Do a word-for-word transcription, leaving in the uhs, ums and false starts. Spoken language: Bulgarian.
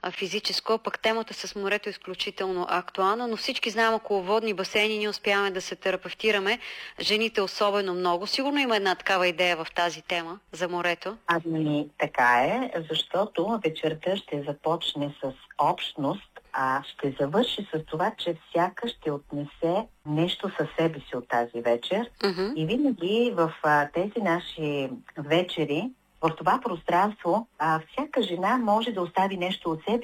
а, физическо, пък темата с морето е изключително актуална, но всички знаем, около водни басейни ние успяваме да се терапевтираме, жените особено много. Сигурно има една такава идея в тази тема за морето. Ами така е, защото вечерта ще започне с общност, а ще завърши с това, че всяка ще отнесе нещо със себе си от тази вечер. Uh-huh. И винаги в а, тези наши вечери, в това пространство, а, всяка жена може да остави нещо от себе